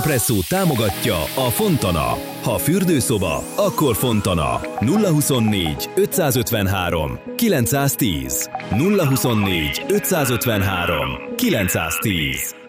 Presszó támogatja a Fontana. Ha fürdőszoba, akkor Fontana. 024 553 910. 024 553 910.